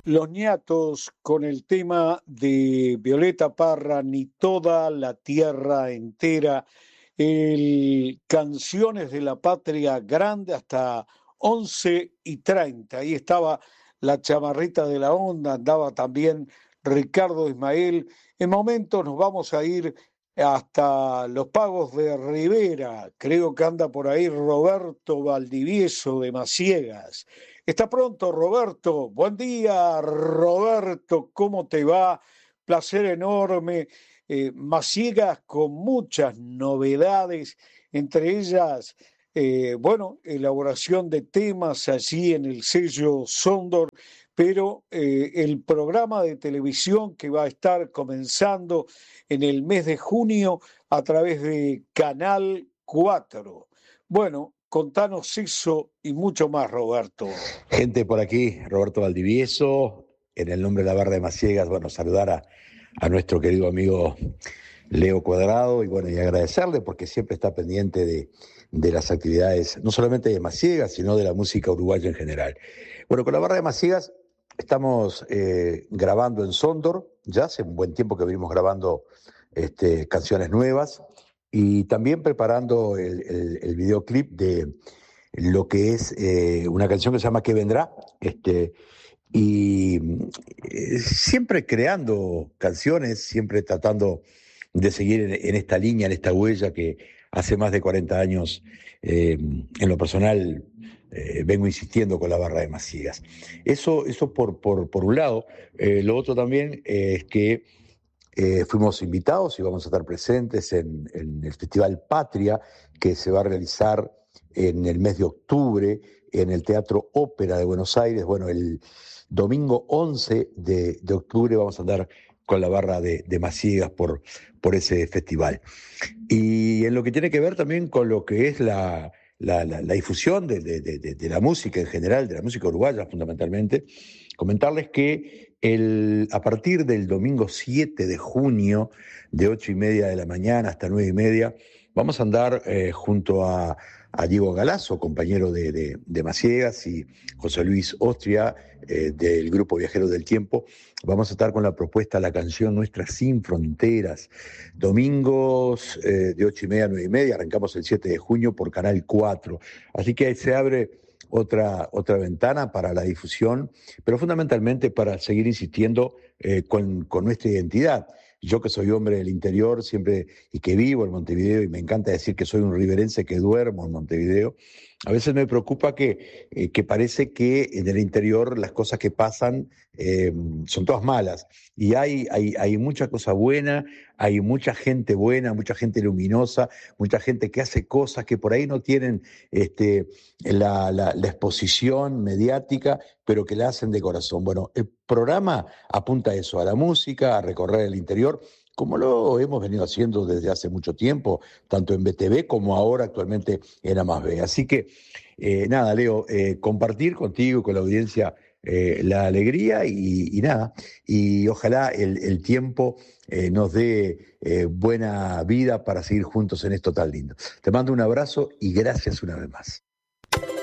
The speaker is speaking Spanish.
Los ñatos con el tema de Violeta Parra, Ni toda la tierra entera, Canciones de la Patria Grande hasta 11:30. Ahí estaba la chamarrita de la onda, andaba también Ricardo Ismael. En momentos nos vamos a ir hasta los Pagos de Rivera. Creo que anda por ahí Roberto Valdivieso de Maciegas. Está pronto, Roberto. Buen día, Roberto. ¿Cómo te va? Placer enorme. Maciegas con muchas novedades, entre ellas, bueno, elaboración de temas allí en el sello Sondor, pero el programa de televisión que va a estar comenzando en el mes de junio a través de Canal 4. Bueno, contanos eso y mucho más, Roberto. Gente por aquí, Roberto Valdivieso, en el nombre de la Barra de Maciegas, bueno, saludar a nuestro querido amigo Leo Cuadrado y bueno, y agradecerle porque siempre está pendiente de las actividades, no solamente de Maciegas, sino de la música uruguaya en general. Bueno, con la Barra de Maciegas estamos grabando en Sondor, ya hace un buen tiempo que venimos grabando canciones nuevas y también preparando el videoclip de lo que es una canción que se llama ¿Qué vendrá? Y siempre creando canciones, siempre tratando de seguir en esta línea, en esta huella que hace más de 40 años, en lo personal, vengo insistiendo con la Barra de Maciegas. Eso por un lado. Lo otro también es que fuimos invitados y vamos a estar presentes en el Festival Patria, que se va a realizar en el mes de octubre en el Teatro Ópera de Buenos Aires. Bueno, el domingo 11 de octubre vamos a andar con la Barra de Maciegas por ese festival. Y en lo que tiene que ver también con lo que es la difusión de la música en general, de la música uruguaya fundamentalmente, comentarles que a partir del domingo 7 de junio, de 8:30 de la mañana hasta 9:30, vamos a andar junto a Diego Galazo, compañero de Maciegas, y José Luis Ostria, del grupo Viajeros del Tiempo. Vamos a estar con la propuesta La Canción Nuestra Sin Fronteras. Domingos de 8:30 a 9:30, arrancamos el 7 de junio por Canal 4. Así que ahí se abre otra ventana para la difusión, pero fundamentalmente para seguir insistiendo con nuestra identidad. Yo que soy hombre del interior siempre y que vivo en Montevideo, y me encanta decir que soy un riverense que duermo en Montevideo, a veces me preocupa que parece que en el interior las cosas que pasan son todas malas. Y hay mucha cosa buena, hay mucha gente buena, mucha gente luminosa, mucha gente que hace cosas que por ahí no tienen la exposición mediática, pero que la hacen de corazón. Bueno, el programa apunta a eso, a la música, a recorrer el interior, como lo hemos venido haciendo desde hace mucho tiempo, tanto en BTV como ahora actualmente en A+B. Así que, nada, Leo, compartir contigo y con la audiencia la alegría y nada, y ojalá el tiempo nos dé buena vida para seguir juntos en esto tan lindo. Te mando un abrazo y gracias una vez más.